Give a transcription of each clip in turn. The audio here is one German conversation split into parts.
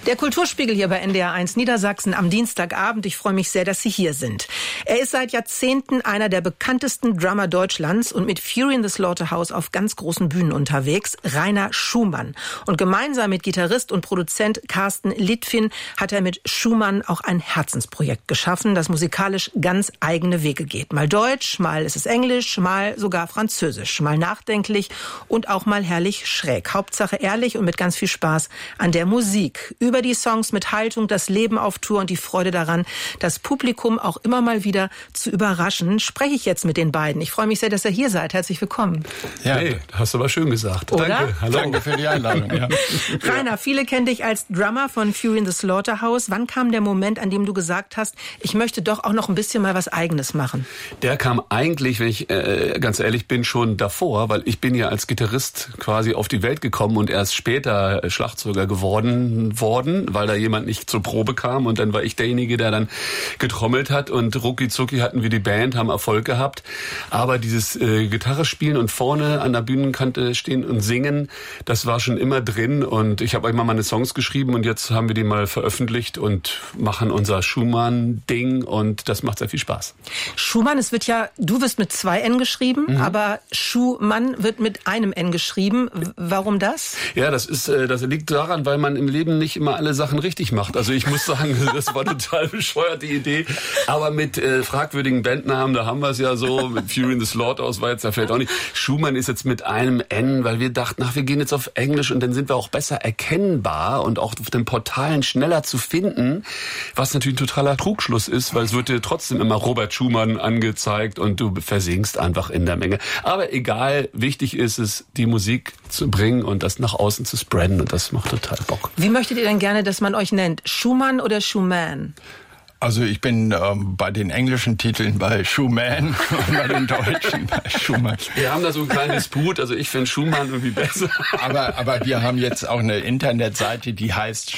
Der Kulturspiegel hier bei NDR 1 Niedersachsen am Dienstagabend. Ich freue mich sehr, dass Sie hier sind. Er ist seit Jahrzehnten einer der bekanntesten Drummer Deutschlands und mit Fury in the Slaughterhouse auf ganz großen Bühnen unterwegs, Rainer Schumann. Und gemeinsam mit Gitarrist und Produzent Carsten Litfin hat er mit Schumann auch ein Herzensprojekt geschaffen, das musikalisch ganz eigene Wege geht. Mal Deutsch, mal ist es Englisch, mal sogar Französisch, mal nachdenklich und auch mal herrlich schräg. Hauptsache ehrlich und mit ganz viel Spaß an der Musik. Über die Songs mit Haltung, das Leben auf Tour und die Freude daran, das Publikum auch immer mal wieder zu überraschen, spreche ich jetzt mit den beiden. Ich freue mich sehr, dass ihr hier seid. Herzlich willkommen. Ja, hey, hast du aber schön gesagt. Oder? Danke. Hallo. Danke für die Einladung. Ja. Rainer, viele kennen dich als Drummer von Fury in the Slaughterhouse. Wann kam der Moment, an dem du gesagt hast, ich möchte doch auch noch ein bisschen mal was Eigenes machen? Der kam eigentlich, wenn ich ganz ehrlich bin, schon davor, weil ich bin ja als Gitarrist quasi auf die Welt gekommen und erst später Schlagzeuger geworden, weil da jemand nicht zur Probe kam und dann war ich derjenige, der dann getrommelt hat und rucki zucki hatten wir die Band, haben Erfolg gehabt. Aber dieses Gitarre spielen und vorne an der Bühnenkante stehen und singen, das war schon immer drin und ich habe einmal meine Songs geschrieben und jetzt haben wir die mal veröffentlicht und machen unser Schumann-Ding und das macht sehr viel Spaß. Schumann, es wird ja, du wirst mit 2 N geschrieben, aber Schumann wird mit einem N geschrieben. Warum das? Ja, das liegt daran, weil man im Leben nicht immer alle Sachen richtig macht. Also ich muss sagen, das war total bescheuerte Idee. Aber mit fragwürdigen Bandnamen, da haben wir es ja so. Mit Fury in the Slaughterhouse war jetzt ja vielleicht auch nicht. Schumann ist jetzt mit einem N, weil wir dachten, wir gehen jetzt auf Englisch und dann sind wir auch besser erkennbar und auch auf den Portalen schneller zu finden. Was natürlich ein totaler Trugschluss ist, weil es wird dir trotzdem immer Robert Schumann angezeigt und du versinkst einfach in der Menge. Aber egal, wichtig ist es, die Musik zu bringen und das nach außen zu spreaden und das macht total Bock. Wie möchtet ihr denn gerne, dass man euch nennt? Schumann oder Schumann? Also ich bin bei den englischen Titeln bei Schumann und bei den deutschen bei Schumann. Wir haben da so einen kleinen Disput, also ich finde Schumann irgendwie besser. Aber wir haben jetzt auch eine Internetseite, die heißt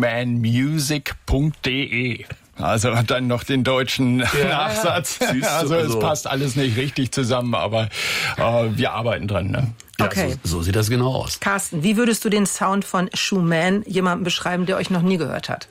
schumannmusic.de. Also hat dann noch den deutschen Nachsatz. Also es passt alles nicht richtig zusammen, aber wir arbeiten dran, ne? Okay. Ja, so sieht das genau aus. Carsten, wie würdest du den Sound von Schumann jemandem beschreiben, der euch noch nie gehört hat?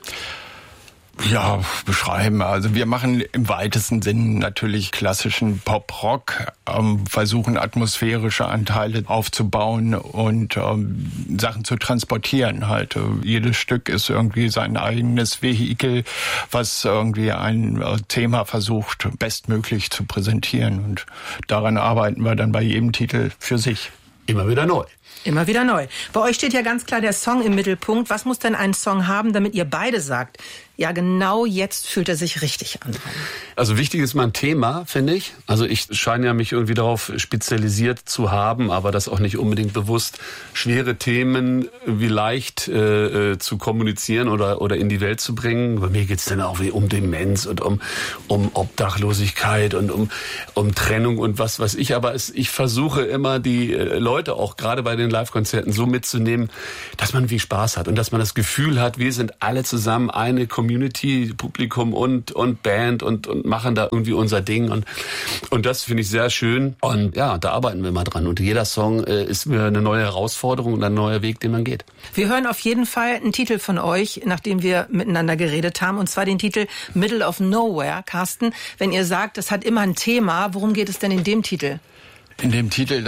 Ja, beschreiben. Also wir machen im weitesten Sinn natürlich klassischen Pop-Rock, versuchen atmosphärische Anteile aufzubauen und Sachen zu transportieren halt. Jedes Stück ist irgendwie sein eigenes Vehikel, was irgendwie ein Thema versucht, bestmöglich zu präsentieren. Und daran arbeiten wir dann bei jedem Titel für sich. Immer wieder neu. Immer wieder neu. Bei euch steht ja ganz klar der Song im Mittelpunkt. Was muss denn ein Song haben, damit ihr beide sagt, ja genau jetzt fühlt er sich richtig an? Also wichtig ist mein Thema, finde ich. Also ich scheine ja mich irgendwie darauf spezialisiert zu haben, aber das auch nicht unbedingt bewusst, schwere Themen wie leicht zu kommunizieren oder in die Welt zu bringen. Bei mir geht's dann auch um Demenz und um Obdachlosigkeit und um Trennung und was weiß ich. Aber ich versuche immer die Leute auch gerade bei den Live-Konzerten so mitzunehmen, dass man viel Spaß hat und dass man das Gefühl hat, wir sind alle zusammen eine Community, Publikum und Band und machen da irgendwie unser Ding und das finde ich sehr schön und ja, da arbeiten wir mal dran und jeder Song ist mir eine neue Herausforderung und ein neuer Weg, den man geht. Wir hören auf jeden Fall einen Titel von euch, nachdem wir miteinander geredet haben, und zwar den Titel Middle of Nowhere. Carsten, wenn ihr sagt, das hat immer ein Thema, worum geht es denn in dem Titel? In dem Titel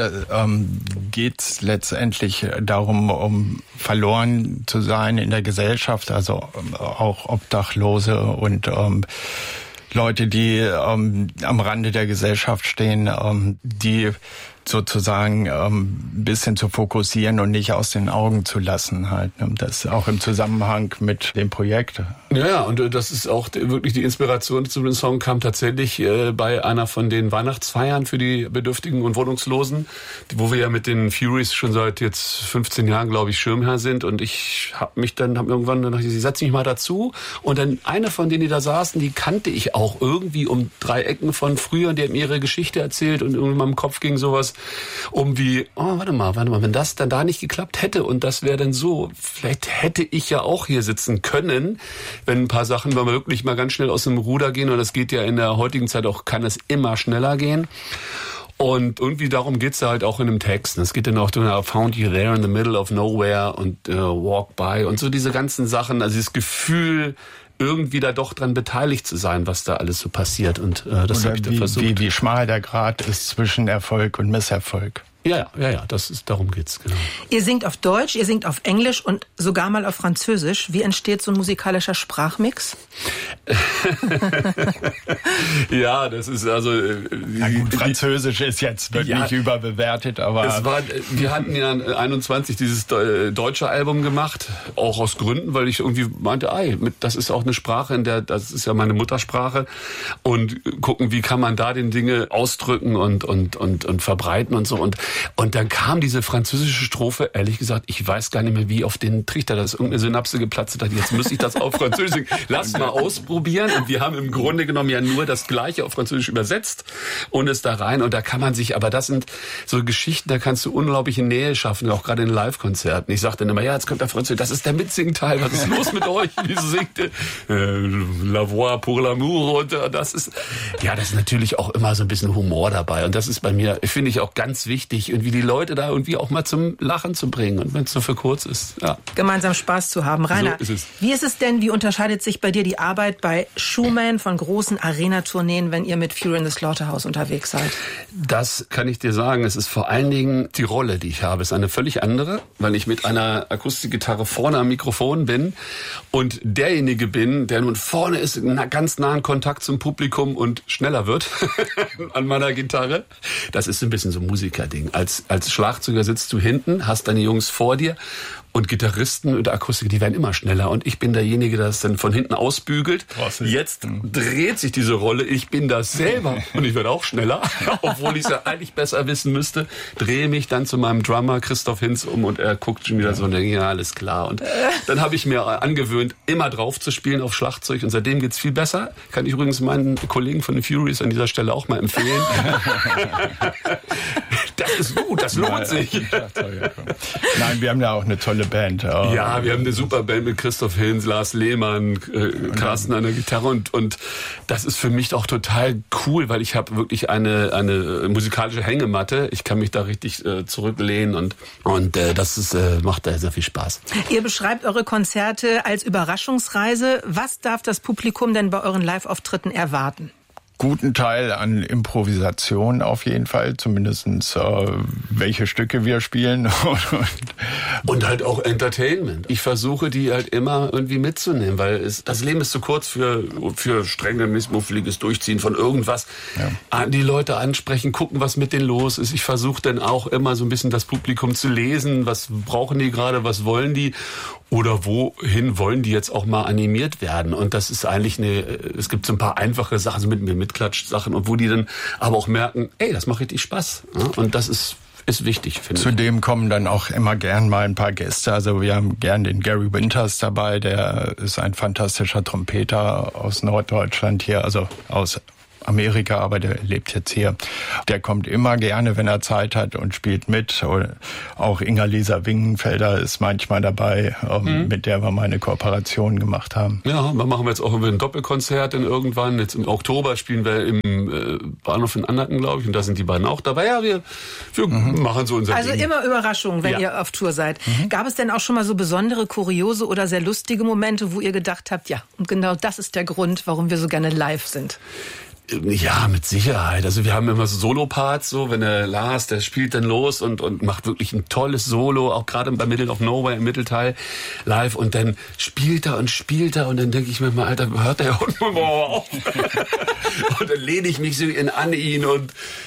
geht es letztendlich darum, um verloren zu sein in der Gesellschaft, also auch Obdachlose und Leute, die am Rande der Gesellschaft stehen, die sozusagen ein bisschen zu fokussieren und nicht aus den Augen zu lassen halt. Das auch im Zusammenhang mit dem Projekt. Ja, und das ist auch wirklich die Inspiration zu dem Song kam tatsächlich bei einer von den Weihnachtsfeiern für die Bedürftigen und Wohnungslosen, wo wir ja mit den Furies schon seit jetzt 15 Jahren, glaube ich, Schirmherr sind und ich habe irgendwann gedacht, ich setze mich mal dazu und dann eine von denen, die da saßen, die kannte ich auch irgendwie um 3 Ecken von früher und die hat mir ihre Geschichte erzählt und in meinem Kopf ging sowas warte mal, wenn das dann da nicht geklappt hätte und das wäre dann so, vielleicht hätte ich ja auch hier sitzen können, wenn ein paar Sachen wirklich mal ganz schnell aus dem Ruder gehen und das geht ja in der heutigen Zeit auch, kann es immer schneller gehen. Und irgendwie darum geht's da halt auch in dem Text. Es geht dann auch I found you there in the middle of nowhere und walk by und so diese ganzen Sachen. Also dieses Gefühl, irgendwie da doch dran beteiligt zu sein, was da alles so passiert. Und das habe ich dann versucht. Wie schmal der Grat ist zwischen Erfolg und Misserfolg. Ja, darum geht's, genau. Ihr singt auf Deutsch, ihr singt auf Englisch und sogar mal auf Französisch. Wie entsteht so ein musikalischer Sprachmix? Ja, das ist also... Französisch ist jetzt wirklich überbewertet, aber... Wir hatten ja 21 dieses deutsche Album gemacht, auch aus Gründen, weil ich irgendwie meinte, das ist auch eine Sprache, das ist ja meine Muttersprache, und gucken, wie kann man da den Dinge ausdrücken und verbreiten und so. Und dann kam diese französische Strophe, ehrlich gesagt, ich weiß gar nicht mehr, wie auf den Trichter, da ist irgendeine Synapse geplatzt hat, jetzt muss ich das auf Französisch singen. Lass mal ausprobieren. Und wir haben im Grunde genommen ja nur das Gleiche auf Französisch übersetzt und es da rein. Und da kann man sich, aber das sind so Geschichten, da kannst du unglaubliche Nähe schaffen, auch gerade in Live-Konzerten. Ich sag dann immer, jetzt kommt der Französisch, das ist der Mitsingteil, was ist los mit euch? Wieso singt ihr? La voix pour l'amour. Und das ist natürlich auch immer so ein bisschen Humor dabei. Und das ist bei mir, finde ich, auch ganz wichtig, irgendwie die Leute da irgendwie auch mal zum Lachen zu bringen. Und wenn es nur für kurz ist, ja. Gemeinsam Spaß zu haben. Rainer, so ist es. Wie ist es denn, wie unterscheidet sich bei dir die Arbeit bei Schumann von großen Arena-Tourneen, wenn ihr mit Fury in the Slaughterhouse unterwegs seid? Das kann ich dir sagen. Es ist vor allen Dingen die Rolle, die ich habe, ist eine völlig andere, weil ich mit einer Akustikgitarre vorne am Mikrofon bin und derjenige bin, der nun vorne ist, in ganz nahen Kontakt zum Publikum und schneller wird an meiner Gitarre. Das ist ein bisschen so ein Musikerding. Als Schlagzeuger sitzt du hinten, hast deine Jungs vor dir und Gitarristen und Akustiker, die werden immer schneller. Und ich bin derjenige, der das dann von hinten ausbügelt. Jetzt dreht sich diese Rolle. Ich bin das selber und ich werde auch schneller, obwohl ich es ja eigentlich besser wissen müsste. Drehe mich dann zu meinem Drummer Christoph Hinz um und er guckt schon wieder so und denkt, ja, alles klar. Und dann habe ich mir angewöhnt, immer drauf zu spielen auf Schlagzeug. Und seitdem geht's viel besser. Kann ich übrigens meinen Kollegen von den Furies an dieser Stelle auch mal empfehlen. Das ist gut, das lohnt sich. Nein, wir haben ja auch eine tolle Band. Ja, wir haben eine super Band mit Christoph Hinz, Lars Lehmann, Carsten an der Gitarre und das ist für mich auch total cool, weil ich habe wirklich eine musikalische Hängematte. Ich kann mich da richtig zurücklehnen und das macht da sehr viel Spaß. Ihr beschreibt eure Konzerte als Überraschungsreise. Was darf das Publikum denn bei euren Live-Auftritten erwarten? Guten Teil an Improvisation auf jeden Fall, zumindestens welche Stücke wir spielen. Und halt auch Entertainment. Ich versuche die halt immer irgendwie mitzunehmen, weil das Leben ist zu kurz für strenges, muffliges Durchziehen von irgendwas. Ja. Die Leute ansprechen, gucken, was mit denen los ist. Ich versuche dann auch immer so ein bisschen das Publikum zu lesen. Was brauchen die gerade, was wollen die? Oder wohin wollen die jetzt auch mal animiert werden? Und das ist eigentlich es gibt so ein paar einfache Sachen, so mit Klatschsachen, und wo die dann aber auch merken, das macht richtig Spaß. Und das ist wichtig, finde ich. Zudem kommen dann auch immer gern mal ein paar Gäste. Also wir haben gern den Gary Winters dabei, der ist ein fantastischer Trompeter aus Norddeutschland hier, also aus Amerika, aber der lebt jetzt hier. Der kommt immer gerne, wenn er Zeit hat, und spielt mit. Auch Inga-Lisa Wingenfelder ist manchmal dabei, mit der wir mal eine Kooperation gemacht haben. Ja, wir machen jetzt auch ein Doppelkonzert irgendwann. Jetzt im Oktober spielen wir im Bahnhof in Anderten, glaube ich, und da sind die beiden auch dabei. Ja, wir machen so unser Ding. Also immer Überraschungen, wenn ihr auf Tour seid. Gab es denn auch schon mal so besondere, kuriose oder sehr lustige Momente, wo ihr gedacht habt, ja, und genau das ist der Grund, warum wir so gerne live sind? Ja, mit Sicherheit. Also wir haben immer so Solo-Parts, so wenn der Lars, der spielt dann los und macht wirklich ein tolles Solo, auch gerade bei Middle of Nowhere im Mittelteil live, und dann spielt er und dann denke ich mir mal, Alter, hört der irgendwann mal auf? Und dann lehne ich mich so an ihn und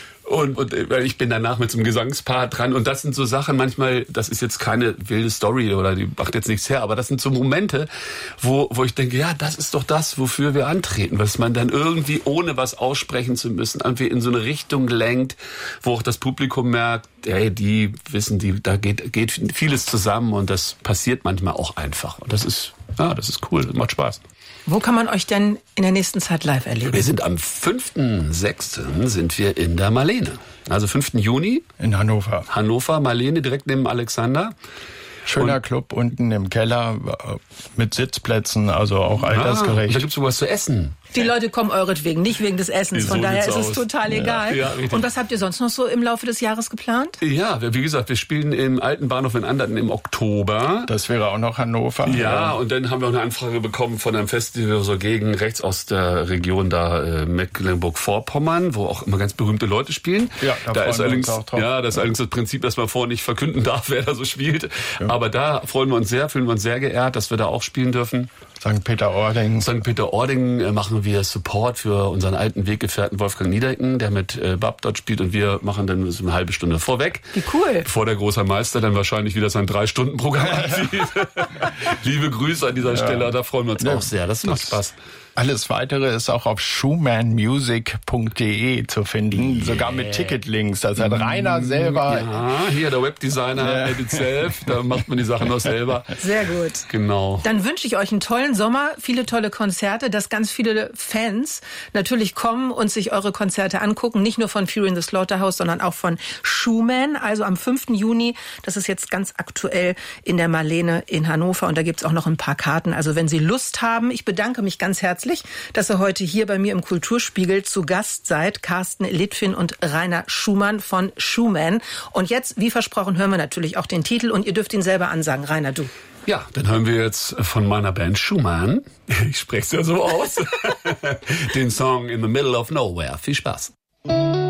ich bin danach mit so einem Gesangspart dran, und das sind so Sachen manchmal, das ist jetzt keine wilde Story oder die macht jetzt nichts her, aber das sind so Momente, wo ich denke, ja, das ist doch das, wofür wir antreten, was man dann irgendwie, ohne was aussprechen zu müssen, irgendwie in so eine Richtung lenkt, wo auch das Publikum merkt, die wissen, da geht vieles zusammen, und das passiert manchmal auch einfach, und das ist cool, das macht Spaß. Wo kann man euch denn in der nächsten Zeit live erleben? Wir sind am 5.6. sind wir in der Marlene. Also 5. Juni. In Hannover. Marlene, direkt neben Alexander. Schöner Club unten im Keller mit Sitzplätzen, also auch altersgerecht. Da gibt's sowas zu essen. Die Leute kommen euretwegen, nicht wegen des Essens. Von daher ist es total egal. Ja, und was habt ihr sonst noch so im Laufe des Jahres geplant? Ja, wie gesagt, wir spielen im alten Bahnhof in Anderten im Oktober. Das wäre auch noch Hannover. Ja, und dann haben wir auch eine Anfrage bekommen von einem Festival so gegen rechts aus der Region da Mecklenburg-Vorpommern, wo auch immer ganz berühmte Leute spielen. Ja, da ist allerdings auch drauf. Ja, das ist allerdings das Prinzip, dass man vorher nicht verkünden darf, wer da so spielt. Ja. Aber da freuen wir uns sehr, fühlen wir uns sehr geehrt, dass wir da auch spielen dürfen. St. Peter-Ording. St. Peter-Ording machen wir Support für unseren alten Weggefährten Wolfgang Niedecken, der mit Bab dort spielt, und wir machen dann so eine halbe Stunde vorweg. Wie cool. Bevor der große Meister dann wahrscheinlich wieder sein 3-Stunden-Programm anzieht. Liebe Grüße an dieser Stelle, da freuen wir uns auch sehr. Das macht Spaß. Alles Weitere ist auch auf schumannmusic.de zu finden, sogar mit Ticketlinks. Das hat Rainer selber. Ja, hier der Webdesigner Edit Self, da macht man die Sachen noch selber. Sehr gut. Genau. Dann wünsche ich euch einen tollen Sommer, viele tolle Konzerte, dass ganz viele Fans natürlich kommen und sich eure Konzerte angucken, nicht nur von Fury in the Slaughterhouse, sondern auch von Schumann, also am 5. Juni. Das ist jetzt ganz aktuell in der Marlene in Hannover, und da gibt's auch noch ein paar Karten. Also wenn Sie Lust haben, ich bedanke mich ganz herzlich, dass ihr heute hier bei mir im Kulturspiegel zu Gast seid. Carsten Litfin und Rainer Schumann von Schumann. Und jetzt, wie versprochen, hören wir natürlich auch den Titel, und ihr dürft ihn selber ansagen. Rainer, du. Ja, dann hören wir jetzt von meiner Band Schumann, ich spreche es ja so aus, den Song In the Middle of Nowhere. Viel Spaß.